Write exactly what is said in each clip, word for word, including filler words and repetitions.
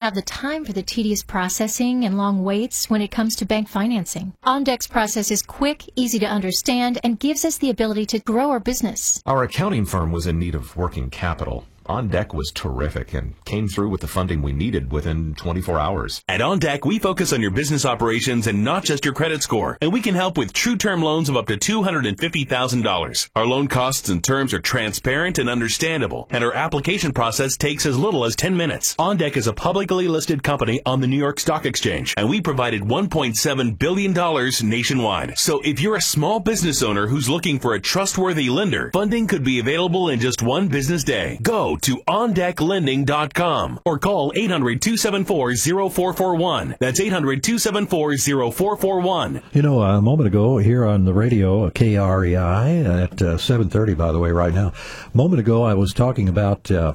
have the time for the tedious processing and long waits when it comes to bank financing. OnDeck's process is quick, easy to understand, and gives us the ability to grow our business. Our accounting firm was in need of working capital. OnDeck was terrific and came through with the funding we needed within twenty-four hours. At OnDeck, we focus on your business operations and not just your credit score. And we can help with true term loans of up to two hundred fifty thousand dollars. Our loan costs and terms are transparent and understandable, and our application process takes as little as ten minutes. OnDeck is a publicly listed company on the New York Stock Exchange, and we provided one point seven billion dollars nationwide. So if you're a small business owner who's looking for a trustworthy lender, funding could be available in just one business day. Go to on deck lending dot com or call eight hundred, two seven four, zero four four one. That's eight hundred, two seven four, zero four four one. You know, a moment ago here on the radio, K R E I, at uh, seven thirty, by the way, right now. A moment ago, I was talking about uh,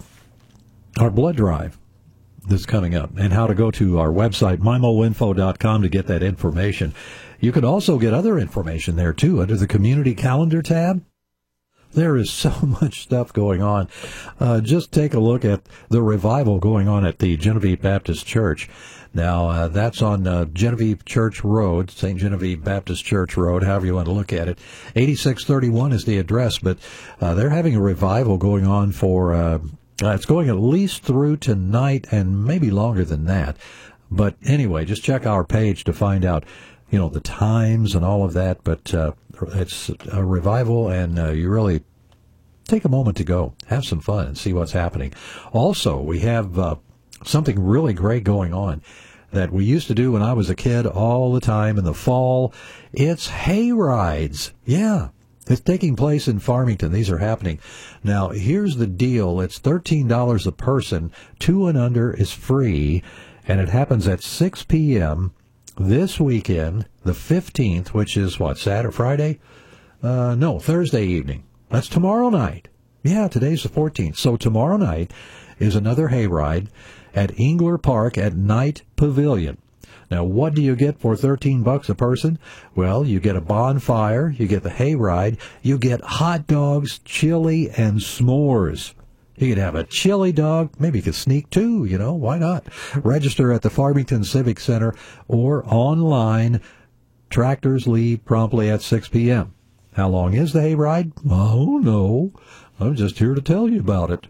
our blood drive that's coming up and how to go to our website, my mo info dot com, to get that information. You can also get other information there, too, under the Community Calendar tab. There is so much stuff going on. Uh, just take a look at the revival going on at the Genevieve Baptist Church. Now, uh, that's on uh, Genevieve Church Road, Saint Genevieve Baptist Church Road, however you want to look at it. eighty-six thirty-one is the address, but uh, they're having a revival going on for, uh, uh, it's going at least through tonight and maybe longer than that. But anyway, just check our page to find out, you know, the times and all of that. But uh, it's a revival, and uh, you really take a moment to go, have some fun, and see what's happening. Also, we have uh, something really great going on that we used to do when I was a kid all the time in the fall. It's hay rides. Yeah, it's taking place in Farmington. These are happening. Now, here's the deal. It's thirteen dollars a person. Two and under is free, and it happens at six p.m. this weekend, the fifteenth, which is what, Saturday, Friday? Uh, no, Thursday evening. That's tomorrow night. Yeah, today's the fourteenth. So tomorrow night is another hayride at Engler Park at Night Pavilion. Now, what do you get for thirteen bucks a person? Well, you get a bonfire, you get the hayride, you get hot dogs, chili, and s'mores. You could have a chili dog. Maybe you could sneak two, you know, why not? Register at the Farmington Civic Center or online. Tractors leave promptly at six p.m. How long is the hayride? Oh, no. I'm just here to tell you about it.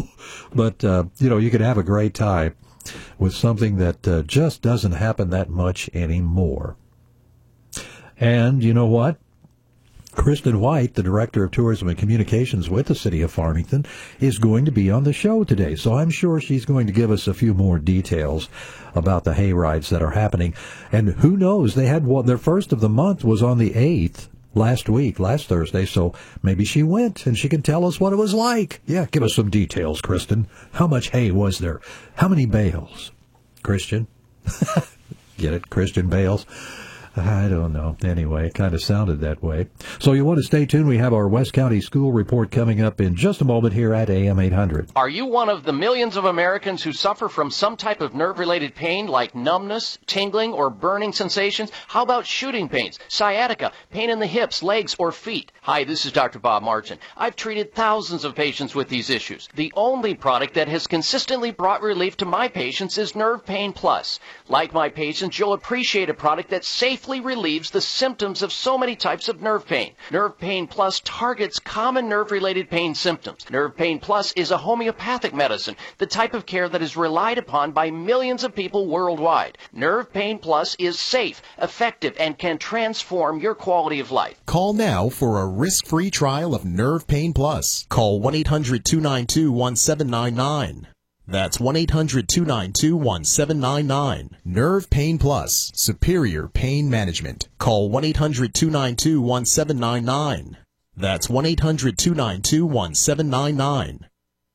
But, uh, you know, you can have a great time with something that uh, just doesn't happen that much anymore. And you know what? Kristen White, the Director of Tourism and Communications with the City of Farmington, is going to be on the show today. So I'm sure she's going to give us a few more details about the hayrides that are happening. And who knows, they had one, their first of the month was on the eighth. Last week, last Thursday, so maybe she went and she can tell us what it was like. Yeah, give us some details, Kristen. How much hay was there? How many bales? Christian? Get it? Christian Bales? I don't know. Anyway, it kind of sounded that way. So you want to stay tuned. We have our West County School Report coming up in just a moment here at A M eight hundred. Are you one of the millions of Americans who suffer from some type of nerve-related pain like numbness, tingling, or burning sensations? How about shooting pains, sciatica, pain in the hips, legs, or feet? Hi, this is Doctor Bob Martin. I've treated thousands of patients with these issues. The only product that has consistently brought relief to my patients is Nerve Pain Plus. Like my patients, you'll appreciate a product that safely relieves the symptoms of so many types of nerve pain. Nerve Pain Plus targets common nerve-related pain symptoms. Nerve Pain Plus is a homeopathic medicine, the type of care that is relied upon by millions of people worldwide. Nerve Pain Plus is safe, effective, and can transform your quality of life. Call now for a risk-free trial of Nerve Pain Plus. Call one eight hundred, two nine two, one seven nine nine. That's one eight hundred, two nine two, one seven nine nine. Nerve Pain Plus. Superior Pain Management. Call one eight hundred, two nine two, one seven nine nine. That's one eight hundred, two nine two, one seven nine nine.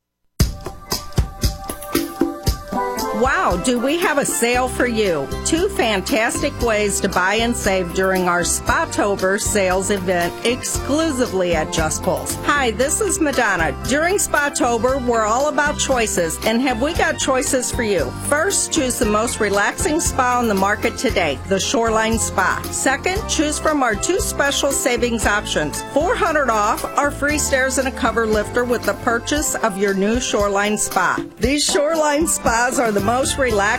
Wow, do we have a sale for you? Two fantastic ways to buy and save during our Spotober sales event exclusively at Just Pulse. Hi, this is Madonna. During Spotober, we're all about choices, and have we got choices for you? First, choose the most relaxing spa on the market today, the Shoreline Spa. Second, choose from our two special savings options. four hundred dollars off our free stairs and a cover lifter with the purchase of your new Shoreline Spa. These Shoreline Spas are the most relaxed